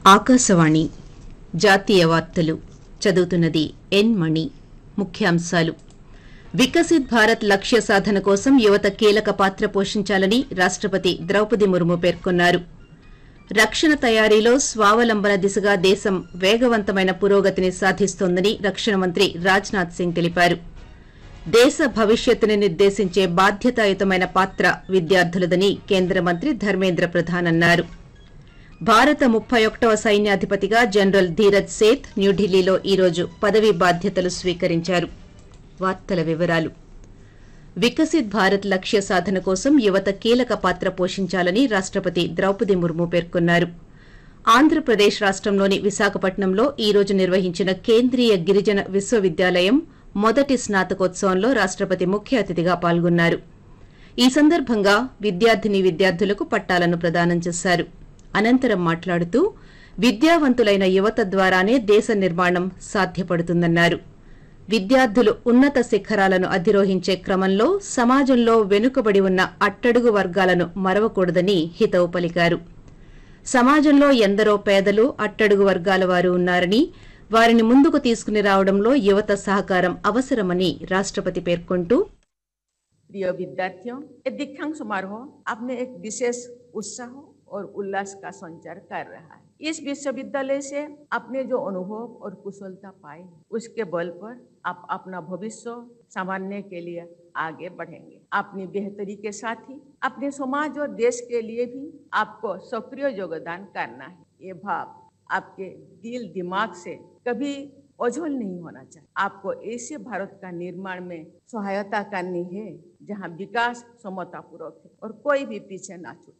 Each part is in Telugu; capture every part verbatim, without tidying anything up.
ఆకాశవాణి జాతీయ వార్తలు చదువుతున్నది ఎన్ మణి. ముఖ్యాంశాలు: వికసిత్ భారత్ లక్ష్య సాధన కోసం యువత కీలక పాత్ర పోషించాలని రాష్టపతి ద్రౌపది ముర్ము పేర్కొన్నారు. రక్షణ తయారీలో స్వావలంబన దిశగా దేశం వేగవంతమైన పురోగతిని సాధిస్తోందని రక్షణ మంత్రి రాజ్నాథ్ సింగ్ తెలిపారు. దేశ భవిష్యత్తుని నిర్దేశించే బాధ్యతాయుతమైన పాత్ర విద్యార్థులదని కేంద్ర మంత్రి ధర్మేంద్ర ప్రధాన్ అన్నారు. భారత ముప్పై ఒకటవ సైన్యాధిపతిగా జనరల్ ధీరజ్ సేథ్ న్యూఢిల్లీలో ఈరోజు పదవీ బాధ్యతలు స్వీకరించారు. వార్తల వివరాలు: వికసిత్ భారత్ లక్ష్య సాధన కోసం యువత కీలక పాత్ర పోషించాలని రాష్టపతి ద్రౌపది ముర్ము పేర్కొన్నారు. ఆంధ్రప్రదేశ్ రాష్టంలోని విశాఖపట్నంలో ఈ రోజు నిర్వహించిన కేంద్రీయ గిరిజన విశ్వవిద్యాలయం మొదటి స్నాతకోత్సవంలో రాష్టపతి ముఖ్య అతిథిగా పాల్గొన్నారు. ఈ సందర్భంగా విద్యార్థినీ విద్యార్థులకు పట్టాలను ప్రదానం చేశారు. అనంతరం మాట్లాడుతూ విద్యావంతులైన యువత ద్వారానే దేశ నిర్మాణం సాధ్యపడుతుందన్నారు. విద్యార్థులు ఉన్నత శిఖరాలను అధిరోహించే క్రమంలో సమాజంలో వెనుకబడి ఉన్న అట్టడుగు వర్గాలను మరవకూడదని హితవు పలికారు. సమాజంలో ఎందరో పేదలు, అట్టడుగు వర్గాల వారు ఉన్నారని, వారిని ముందుకు తీసుకుని రావడంలో యువత సహకారం అవసరమని రాష్టపతి పేర్కొంటూ, प्रिय विद्यार्थियों, ये दीक्षांत समारोह आपने एक विशेष उत्साह और उल्लास का संचार कर रहा है। इस विश्वविद्यालय से आपने जो अनुभव और कुशलता पाई, उसके बल पर आप अपना भविष्य संभालने के लिए आगे बढ़ेंगे। अपनी बेहतरी के साथ ही अपने समाज और देश के लिए भी आपको सक्रिय योगदान करना है। ये भाव आपके दिल दिमाग से कभी ओझल नहीं होना चाहिए। आपको ऐसे भारत का निर्माण में सहायता करनी है जहां विकास समतापूर्वक है और कोई भी पीछे ना छूटे।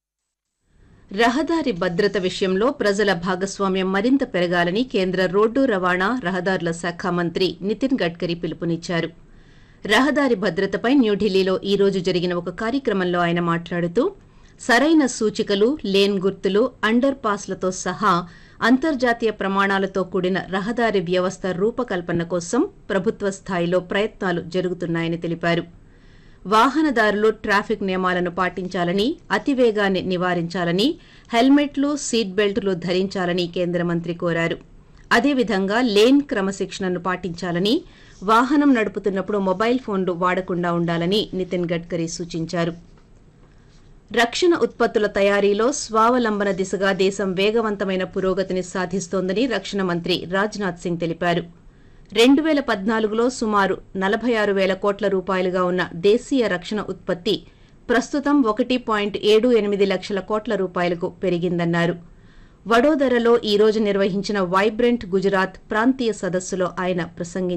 రహదారి భద్రత విషయంలో ప్రజల భాగస్వామ్యం మరింత పెరగాలని కేంద్ర రోడ్డు రవాణా రహదారుల శాఖ మంత్రి నితిన్ గడ్కరీ పిలుపునిచ్చారు. రహదారి భద్రతపై న్యూఢిల్లీలో ఈ రోజు జరిగిన ఒక కార్యక్రమంలో ఆయన మాట్లాడుతూ, సరైన సూచికలు, లేన్ గుర్తులు, అండర్ పాస్లతో సహా అంతర్జాతీయ ప్రమాణాలతో కూడిన రహదారి వ్యవస్థ రూపకల్పన కోసం ప్రభుత్వ స్థాయిలో ప్రయత్నాలు జరుగుతున్నాయని తెలిపారు. వాహనదారులు ట్రాఫిక్ నియమాలను పాటించాలని, అతివేగాన్ని నివారించాలని, హెల్మెట్లు, సీట్ బెల్టులు ధరించాలని కేంద్ర మంత్రి కోరారు. అదేవిధంగా లేన్ క్రమశిక్షణను పాటించాలని, వాహనం నడుపుతున్నప్పుడు మొబైల్ ఫోన్లు వాడకుండా ఉండాలని నితిన్ గడ్కరీ సూచించారు. రక్షణ ఉత్పత్తుల తయారీలో స్వావలంబన దిశగా దేశం వేగవంతమైన పురోగతిని సాధిస్తోందని రక్షణ మంత్రి రాజ్నాథ్ సింగ్ తెలిపారు. రెండు పేల పద్నాలుగులో సుమారు నలభై ఆరు పేల కోట్ల రూపాయలుగా ఉన్న దేశీయ రక్షణ ఉత్పత్తి ప్రస్తుతం ఒకటి పాయింట్ ఏడు ఎనిమిది లక్షల కోట్ల రూపాయలకు పెరిగిందన్నారు. వడోదరలో ఈ రోజు నిర్వహించిన వైబ్రెంట్ గుజరాత్ ప్రాంతీయ సదస్సులో ఆయన ప్రసంగించారు.